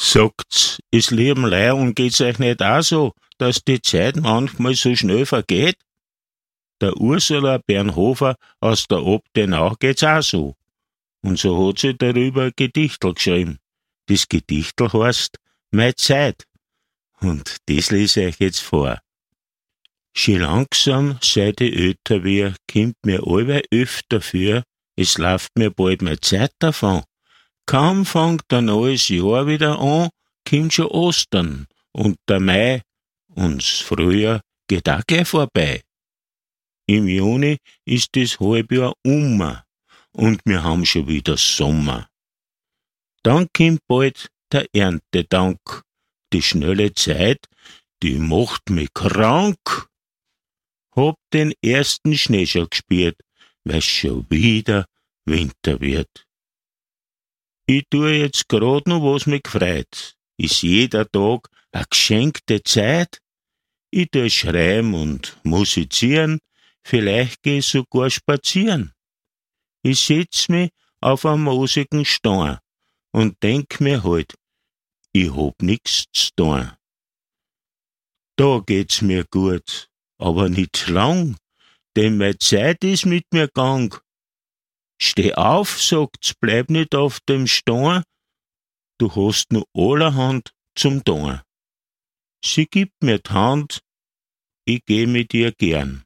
Sagt's, es lieben Lei, und geht's euch nicht auch so, dass die Zeit manchmal so schnell vergeht? Der Ursula Bernhofer aus der Obdenau geht's auch so. Und so hat sie darüber ein Gedichtel geschrieben. Das Gedichtel heißt Meine Zeit. Und das lese ich euch jetzt vor. Schon langsam, seit ich älter wir, kommt mir allweil öfter für, es läuft mir bald meine Zeit davon. Kaum fängt ein neues Jahr wieder an, kommt schon Ostern und der Mai, uns Frühjahr geht auch gleich vorbei. Im Juni ist das Halbjahr und wir haben schon wieder Sommer. Dann kommt bald der Erntedank, die schnelle Zeit, die macht mich krank. Hab den ersten Schnee schon gespürt, weil's schon wieder Winter wird. Ich tue jetzt grad noch, was mich gefreut. Ist jeder Tag a geschenkte Zeit? Ich tue schreiben und musizieren, vielleicht geh sogar spazieren. Ich setz mich auf a moosigen Stein und denk mir halt, ich hab nix zu tun. Da geht's mir gut, aber nicht lang, denn meine Zeit ist mit mir gang. Steh auf, sagt's, bleib nicht auf dem Stein, du hast nur allerhand zum Tun. Sie gibt mir die Hand, ich geh mit ihr gern.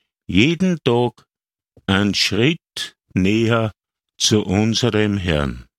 Jeden Tag einen Schritt näher zu unserem Herrn.